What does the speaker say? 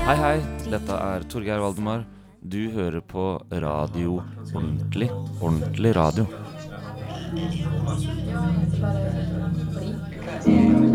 Hei, hei. Dette Torgeir Valdemar. Du hører på radio ordentlig. Ordentlig radio.